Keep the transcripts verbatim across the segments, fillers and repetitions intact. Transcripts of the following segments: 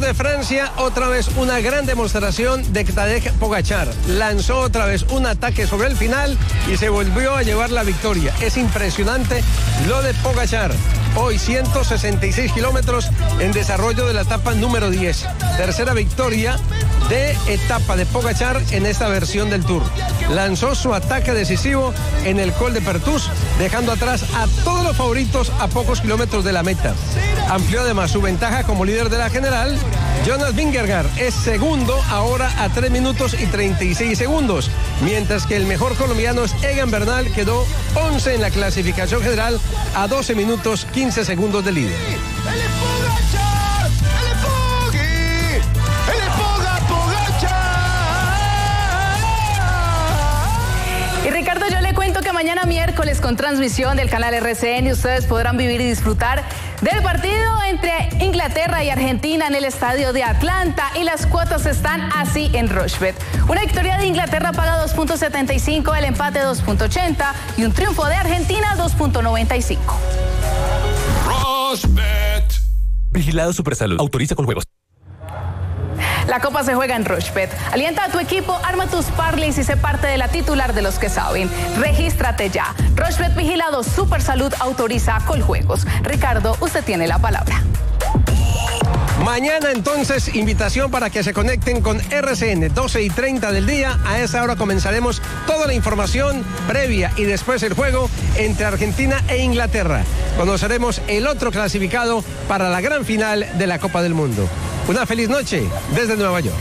de Francia, otra vez una gran demostración de Tadej Pogačar. Lanzó otra vez un ataque sobre el final y se volvió a llevar la victoria. Es impresionante lo de Pogačar. Hoy ciento sesenta y seis kilómetros en desarrollo de la etapa número diez. Tercera victoria de etapa de Pogačar en esta versión del Tour. Lanzó su ataque decisivo en el Col de Pertús, dejando atrás a todos los favoritos a pocos kilómetros de la meta. Amplió además su ventaja como líder de la general. Jonas Vingegaard es segundo ahora a tres minutos y treinta y seis segundos, mientras que el mejor colombiano es Egan Bernal, quedó once en la clasificación general a doce minutos quince segundos de líder. Y Ricardo, yo le cuento que mañana miércoles con transmisión del canal R C N ustedes podrán vivir y disfrutar del partido entre Inglaterra y Argentina en el estadio de Atlanta, y las cuotas están así en Rushbet. Una victoria de Inglaterra paga dos punto setenta y cinco, el empate dos punto ochenta y un triunfo de Argentina dos punto noventa y cinco. Rushbet. Vigilado Supersalud. Autoriza con juegos. La Copa se juega en Rushbet. Alienta a tu equipo, arma tus parlays y sé parte de la titular de los que saben. Regístrate ya. Rushbet Vigilado Supersalud autoriza Coljuegos. Ricardo, usted tiene la palabra. Mañana entonces, invitación para que se conecten con R C N, doce y treinta del día. A esa hora comenzaremos toda la información previa y después el juego entre Argentina e Inglaterra. Conoceremos el otro clasificado para la gran final de la Copa del Mundo. Una feliz noche desde Nueva York.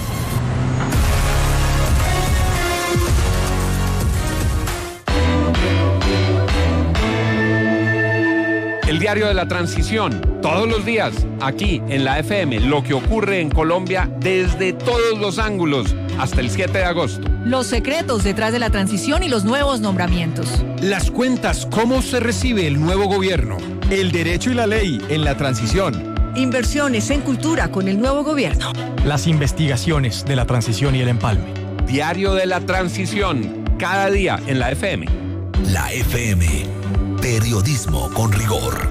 El diario de la transición, todos los días, aquí en la F M, lo que ocurre en Colombia desde todos los ángulos, hasta el siete de agosto. Los secretos detrás de la transición y los nuevos nombramientos. Las cuentas, cómo se recibe el nuevo gobierno. El derecho y la ley en la transición. Inversiones en cultura con el nuevo gobierno. Las investigaciones de la transición y el empalme. Diario de la transición, cada día en la F M. La F M, periodismo con rigor.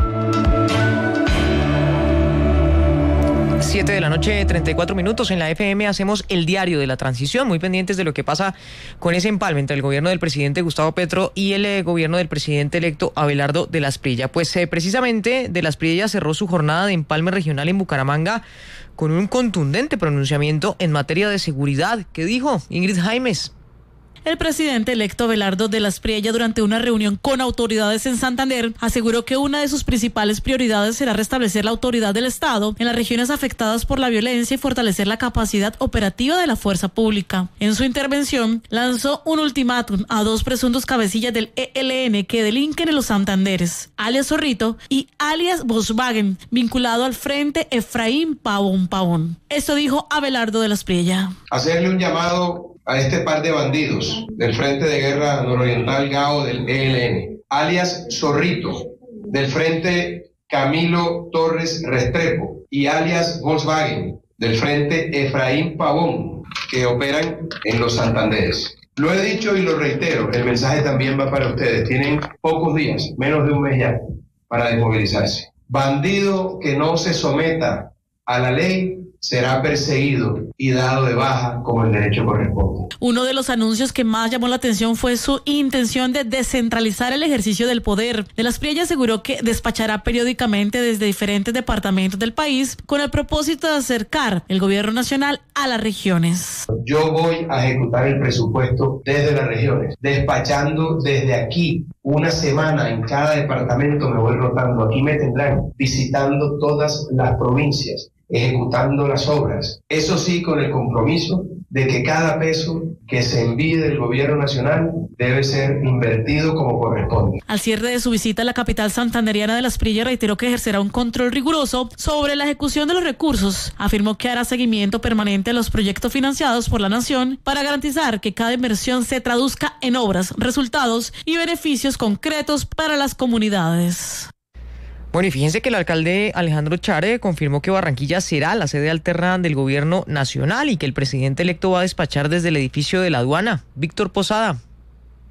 siete de la noche, treinta y cuatro minutos. En la F M hacemos el diario de la transición, muy pendientes de lo que pasa con ese empalme entre el gobierno del presidente Gustavo Petro y el eh, gobierno del presidente electo Abelardo de la Espriella. Pues eh, precisamente de la Espriella cerró su jornada de empalme regional en Bucaramanga con un contundente pronunciamiento en materia de seguridad. ¿Qué dijo Ingrid Jaimes? El presidente electo Abelardo de la Espriella, durante una reunión con autoridades en Santander, aseguró que una de sus principales prioridades será restablecer la autoridad del Estado en las regiones afectadas por la violencia y fortalecer la capacidad operativa de la fuerza pública. En su intervención, lanzó un ultimátum a dos presuntos cabecillas del E L N que delinquen en los Santanderes, alias Zorrito y alias Volkswagen, vinculado al Frente Efraín Pavón Pavón. Esto dijo Abelardo de la Espriella. Hacerle un llamado a este par de bandidos del Frente de Guerra Nororiental Gao del E L N, alias Zorrito, del Frente Camilo Torres Restrepo y alias Volkswagen, del Frente Efraín Pavón, que operan en los Santanderes. Lo he dicho y lo reitero, el mensaje también va para ustedes. Tienen pocos días, menos de un mes ya, para desmovilizarse. Bandido que no se someta a la ley será perseguido y dado de baja como el derecho corresponde. Uno de los anuncios que más llamó la atención fue su intención de descentralizar el ejercicio del poder. De la Espriella aseguró que despachará periódicamente desde diferentes departamentos del país con el propósito de acercar el gobierno nacional a las regiones. Yo voy a ejecutar el presupuesto desde las regiones, despachando desde aquí. Una semana en cada departamento me voy rotando. Aquí me tendrán visitando todas las provincias, ejecutando las obras. Eso sí, con el compromiso de que cada peso que se envíe del gobierno nacional debe ser invertido como corresponde. Al cierre de su visita a la capital santanderiana, de la Espriella reiteró que ejercerá un control riguroso sobre la ejecución de los recursos. Afirmó que hará seguimiento permanente a los proyectos financiados por la nación para garantizar que cada inversión se traduzca en obras, resultados y beneficios concretos para las comunidades. Bueno, y fíjense que el alcalde Alejandro Chare confirmó que Barranquilla será la sede alterna del gobierno nacional y que el presidente electo va a despachar desde el edificio de la aduana. Víctor Posada.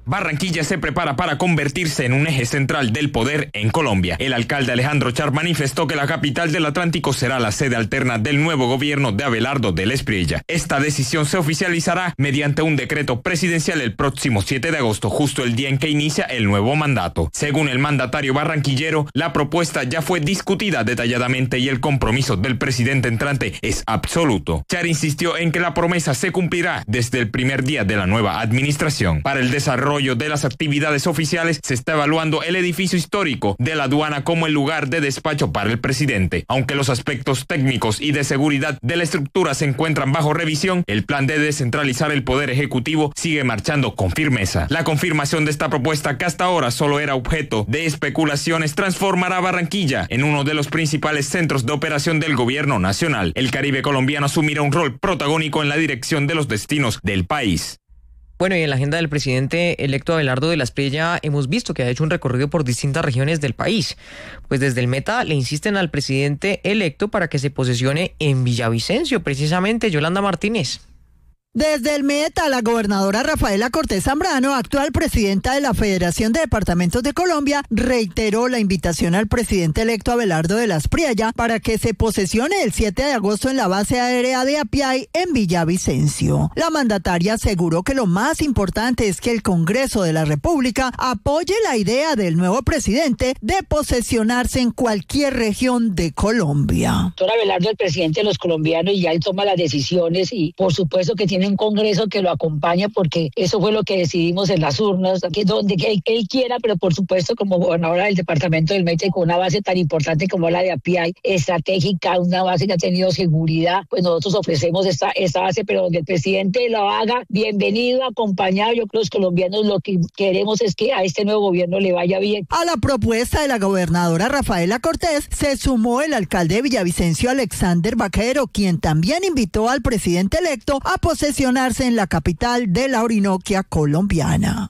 Barranquilla se prepara para convertirse en un eje central del poder en Colombia. El alcalde Alejandro Char manifestó que la capital del Atlántico será la sede alterna del nuevo gobierno de Abelardo del Espriella. Esta decisión se oficializará mediante un decreto presidencial el próximo siete de agosto, justo el día en que inicia el nuevo mandato. Según el mandatario barranquillero, la propuesta ya fue discutida detalladamente y el compromiso del presidente entrante es absoluto. Char insistió en que la promesa se cumplirá desde el primer día de la nueva administración. Para el desarrollo de las actividades oficiales se está evaluando el edificio histórico de la aduana como el lugar de despacho para el presidente. Aunque los aspectos técnicos y de seguridad de la estructura se encuentran bajo revisión, el plan de descentralizar el poder ejecutivo sigue marchando con firmeza. La confirmación de esta propuesta, que hasta ahora solo era objeto de especulaciones, transformará a Barranquilla en uno de los principales centros de operación del gobierno nacional. El Caribe colombiano asumirá un rol protagónico en la dirección de los destinos del país. Bueno, y en la agenda del presidente electo Abelardo de la Espriella hemos visto que ha hecho un recorrido por distintas regiones del país. Pues desde el Meta le insisten al presidente electo para que se posesione en Villavicencio, precisamente. Yolanda Martínez. Desde el Meta, la gobernadora Rafaela Cortés Zambrano, actual presidenta de la Federación de Departamentos de Colombia, reiteró la invitación al presidente electo Abelardo de la Espriella para que se posesione el siete de agosto en la base aérea de Apiay en Villavicencio. La mandataria aseguró que lo más importante es que el Congreso de la República apoye la idea del nuevo presidente de posesionarse en cualquier región de Colombia. Doctor Abelardo, el presidente de los colombianos, y ya él toma las decisiones y por supuesto que tiene un Congreso que lo acompaña, porque eso fue lo que decidimos en las urnas, que donde que él, que él quiera, pero por supuesto como gobernadora del departamento del Meta y con una base tan importante como la de Apiay, estratégica, una base que ha tenido seguridad, pues nosotros ofrecemos esta, esta base, pero donde el presidente lo haga, bienvenido, acompañado. Yo creo que los colombianos lo que queremos es que a este nuevo gobierno le vaya bien. A la propuesta de la gobernadora Rafaela Cortés se sumó el alcalde de Villavicencio, Alexander Vaquero, quien también invitó al presidente electo a posesionarse en la capital de la Orinoquia colombiana.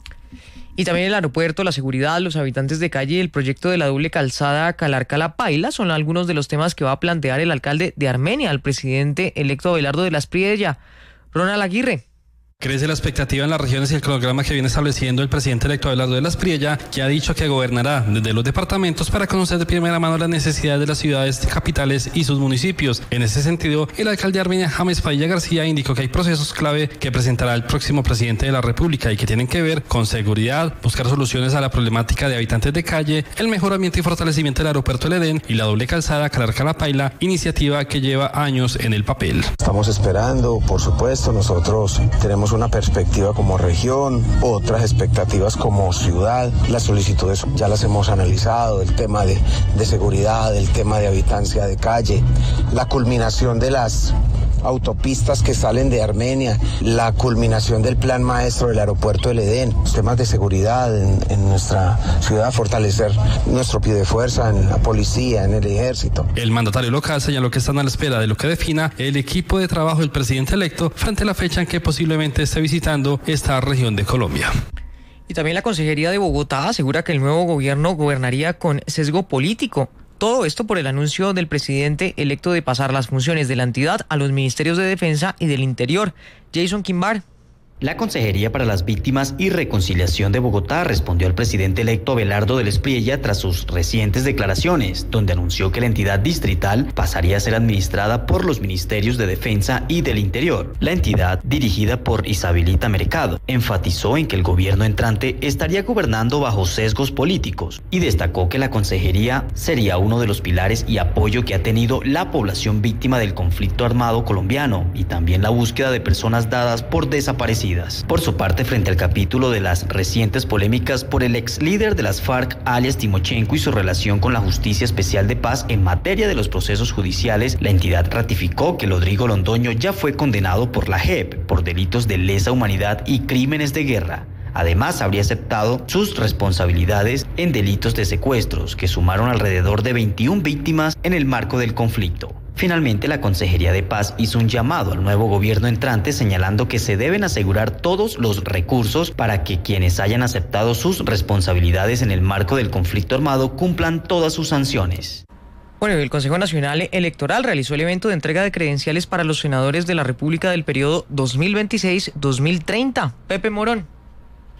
Y también el aeropuerto, la seguridad, los habitantes de calle y el proyecto de la doble calzada Calarca-La Paila son algunos de los temas que va a plantear el alcalde de Armenia al presidente electo Abelardo de la Espriella. Ronald Aguirre. Crece la expectativa en las regiones y el cronograma que viene estableciendo el presidente electo Abelardo de la Espriella, que ha dicho que gobernará desde los departamentos para conocer de primera mano las necesidades de las ciudades capitales y sus municipios. En ese sentido, el alcalde de Armenia, James Padilla García, indicó que hay procesos clave que presentará el próximo presidente de la República y que tienen que ver con seguridad, buscar soluciones a la problemática de habitantes de calle, el mejoramiento y fortalecimiento del aeropuerto El Edén y la doble calzada Calarca-La Paila, iniciativa que lleva años en el papel. Estamos esperando, por supuesto, nosotros tenemos una perspectiva como región, otras expectativas como ciudad. Las solicitudes ya las hemos analizado, el tema de, de seguridad, el tema de habitancia de calle, la culminación de las autopistas que salen de Armenia, la culminación del plan maestro del aeropuerto del Edén, los temas de seguridad en, en nuestra ciudad, fortalecer nuestro pie de fuerza en la policía, en el ejército. El mandatario local señaló que están a la espera de lo que defina el equipo de trabajo del presidente electo frente a la fecha en que posiblemente esté visitando esta región de Colombia. Y también la Consejería de Bogotá asegura que el nuevo gobierno gobernaría con sesgo político. Todo esto por el anuncio del presidente electo de pasar las funciones de la entidad a los ministerios de Defensa y del Interior. Jason Quimbar. La Consejería para las Víctimas y Reconciliación de Bogotá respondió al presidente electo Abelardo de la Espriella tras sus recientes declaraciones, donde anunció que la entidad distrital pasaría a ser administrada por los ministerios de Defensa y del Interior. La entidad, dirigida por Isabelita Mercado, enfatizó en que el gobierno entrante estaría gobernando bajo sesgos políticos y destacó que la Consejería sería uno de los pilares y apoyo que ha tenido la población víctima del conflicto armado colombiano y también la búsqueda de personas dadas por desaparecidas. Por su parte, frente al capítulo de las recientes polémicas por el ex líder de las FARC, alias Timochenko, y su relación con la Justicia Especial de Paz en materia de los procesos judiciales, la entidad ratificó que Rodrigo Londoño ya fue condenado por la J E P por delitos de lesa humanidad y crímenes de guerra. Además, habría aceptado sus responsabilidades en delitos de secuestros, que sumaron alrededor de veintiuna víctimas en el marco del conflicto. Finalmente, la Consejería de Paz hizo un llamado al nuevo gobierno entrante señalando que se deben asegurar todos los recursos para que quienes hayan aceptado sus responsabilidades en el marco del conflicto armado cumplan todas sus sanciones. Bueno, el Consejo Nacional Electoral realizó el evento de entrega de credenciales para los senadores de la República del periodo dos mil veintiséis a dos mil treinta. Pepe Morón.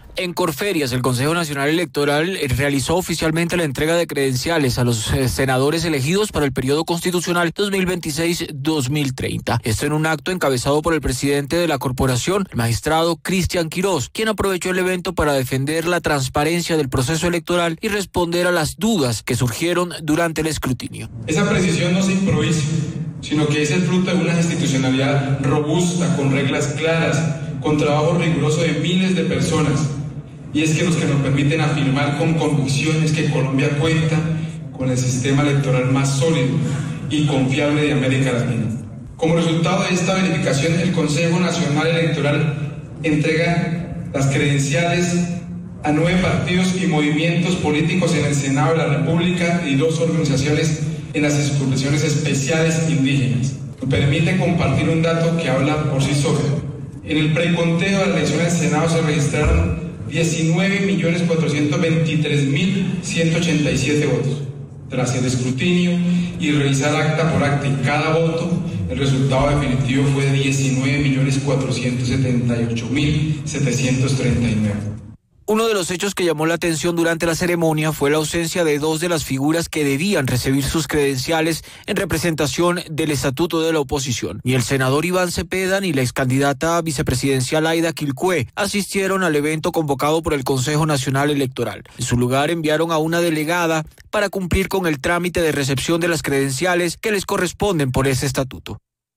En Corferias, el Consejo Nacional Electoral realizó oficialmente la entrega de credenciales a los eh, senadores elegidos para el periodo constitucional dos mil veintiséis a dos mil treinta. Esto en un acto encabezado por el presidente de la corporación, el magistrado Cristian Quirós, quien aprovechó el evento para defender la transparencia del proceso electoral y responder a las dudas que surgieron durante el escrutinio. Esa precisión no se improvisa, sino que es el fruto de una institucionalidad robusta, con reglas claras, con trabajo riguroso de miles de personas. Y es que los que nos permiten afirmar con convicción es que Colombia cuenta con el sistema electoral más sólido y confiable de América Latina. Como resultado de esta verificación, el Consejo Nacional Electoral entrega las credenciales a nueve partidos y movimientos políticos en el Senado de la República y dos organizaciones en las circunscripciones especiales indígenas. Me permite compartir un dato que habla por sí solo. En el preconteo de la elección del Senado se registraron diecinueve millones cuatrocientos veintitrés mil ciento ochenta y siete votos. Tras el escrutinio y revisar acta por acta y cada voto, el resultado definitivo fue de diecinueve millones cuatrocientos setenta y ocho mil setecientos treinta y nueve. Uno de los hechos que llamó la atención durante la ceremonia fue la ausencia de dos de las figuras que debían recibir sus credenciales en representación del estatuto de la oposición. Ni el senador Iván Cepeda ni la excandidata vicepresidencial Aida Quilcue asistieron al evento convocado por el Consejo Nacional Electoral. En su lugar enviaron a una delegada para cumplir con el trámite de recepción de las credenciales que les corresponden por ese estatuto.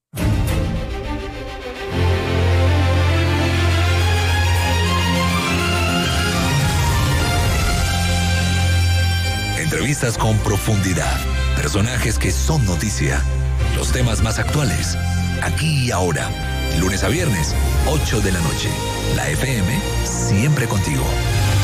Entrevistas con profundidad, personajes que son noticia, los temas más actuales, aquí y ahora, lunes a viernes, ocho de la noche. La F M, siempre contigo.